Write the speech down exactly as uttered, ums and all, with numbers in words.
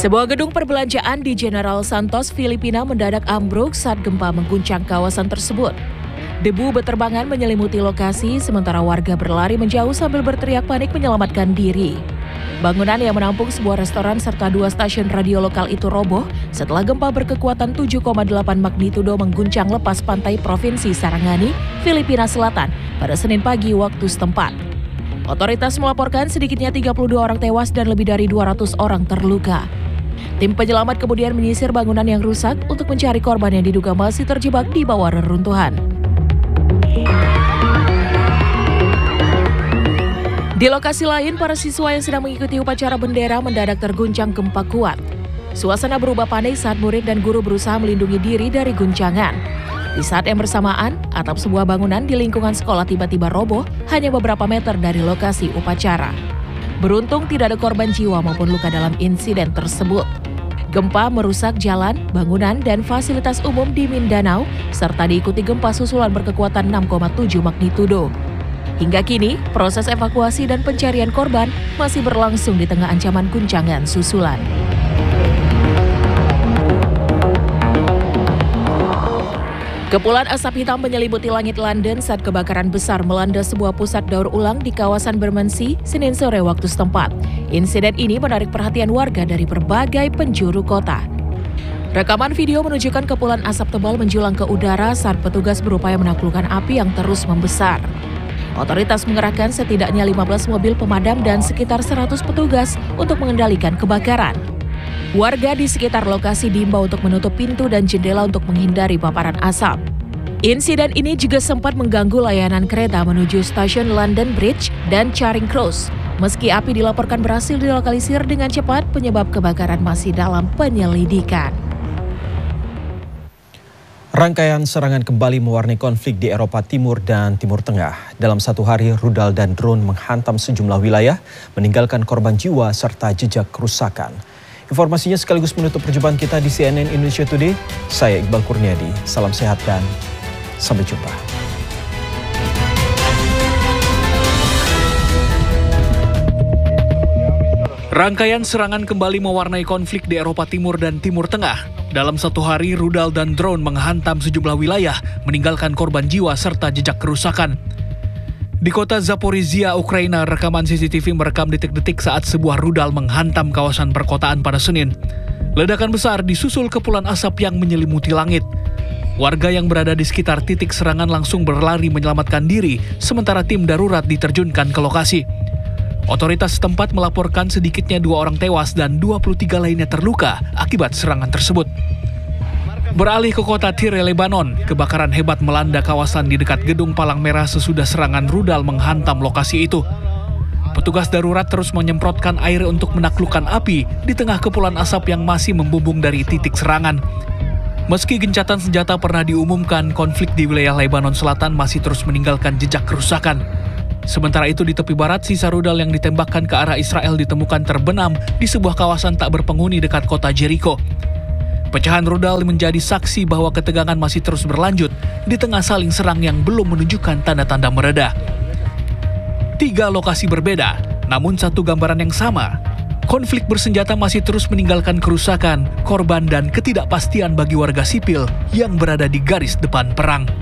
Sebuah gedung perbelanjaan di General Santos, Filipina mendadak ambruk saat gempa mengguncang kawasan tersebut. Debu beterbangan menyelimuti lokasi, sementara warga berlari menjauh sambil berteriak panik menyelamatkan diri. Bangunan yang menampung sebuah restoran serta dua stasiun radio lokal itu roboh setelah gempa berkekuatan tujuh koma delapan magnitudo mengguncang lepas pantai Provinsi Sarangani, Filipina Selatan pada Senin pagi waktu setempat. Otoritas melaporkan sedikitnya tiga puluh dua orang tewas dan lebih dari dua ratus orang terluka. Tim penyelamat kemudian menyisir bangunan yang rusak untuk mencari korban yang diduga masih terjebak di bawah reruntuhan. Di lokasi lain, para siswa yang sedang mengikuti upacara bendera mendadak terguncang gempa kuat. Suasana berubah panik saat murid dan guru berusaha melindungi diri dari guncangan. Di saat yang bersamaan, atap sebuah bangunan di lingkungan sekolah tiba-tiba roboh hanya beberapa meter dari lokasi upacara. Beruntung tidak ada korban jiwa maupun luka dalam insiden tersebut. Gempa merusak jalan, bangunan, dan fasilitas umum di Mindanao, serta diikuti gempa susulan berkekuatan enam koma tujuh magnitudo. Hingga kini, proses evakuasi dan pencarian korban masih berlangsung di tengah ancaman guncangan susulan. Kepulan asap hitam menyelimuti langit London saat kebakaran besar melanda sebuah pusat daur ulang di kawasan Bermondsey, Senin sore waktu setempat. Insiden ini menarik perhatian warga dari berbagai penjuru kota. Rekaman video menunjukkan kepulan asap tebal menjulang ke udara saat petugas berupaya menaklukkan api yang terus membesar. Otoritas mengerahkan setidaknya lima belas mobil pemadam dan sekitar seratus petugas untuk mengendalikan kebakaran. Warga di sekitar lokasi diimbau untuk menutup pintu dan jendela untuk menghindari paparan asap. Insiden ini juga sempat mengganggu layanan kereta menuju stasiun London Bridge dan Charing Cross. Meski api dilaporkan berhasil dilokalisir dengan cepat, penyebab kebakaran masih dalam penyelidikan. Rangkaian serangan kembali mewarnai konflik di Eropa Timur dan Timur Tengah. Dalam satu hari, rudal dan drone menghantam sejumlah wilayah, meninggalkan korban jiwa serta jejak kerusakan. Informasinya sekaligus menutup perjumpaan kita di C N N Indonesia Today. Saya Iqbal Kurniadi. Salam sehat dan sampai jumpa. Rangkaian serangan kembali mewarnai konflik di Eropa Timur dan Timur Tengah. Dalam satu hari, rudal dan drone menghantam sejumlah wilayah, meninggalkan korban jiwa serta jejak kerusakan. Di kota Zaporizhia, Ukraina, rekaman C C T V merekam detik-detik saat sebuah rudal menghantam kawasan perkotaan pada Senin. Ledakan besar disusul kepulan asap yang menyelimuti langit. Warga yang berada di sekitar titik serangan langsung berlari menyelamatkan diri, sementara tim darurat diterjunkan ke lokasi. Otoritas setempat melaporkan sedikitnya dua orang tewas dan dua puluh tiga lainnya terluka akibat serangan tersebut. Beralih ke kota Tyre, Lebanon, kebakaran hebat melanda kawasan di dekat Gedung Palang Merah sesudah serangan rudal menghantam lokasi itu. Petugas darurat terus menyemprotkan air untuk menaklukkan api di tengah kepulan asap yang masih membumbung dari titik serangan. Meski gencatan senjata pernah diumumkan, konflik di wilayah Lebanon Selatan masih terus meninggalkan jejak kerusakan. Sementara itu di tepi barat, sisa rudal yang ditembakkan ke arah Israel ditemukan terbenam di sebuah kawasan tak berpenghuni dekat kota Jericho. Pecahan rudal menjadi saksi bahwa ketegangan masih terus berlanjut di tengah saling serang yang belum menunjukkan tanda-tanda mereda. Tiga lokasi berbeda, namun satu gambaran yang sama. Konflik bersenjata masih terus meninggalkan kerusakan, korban dan ketidakpastian bagi warga sipil yang berada di garis depan perang.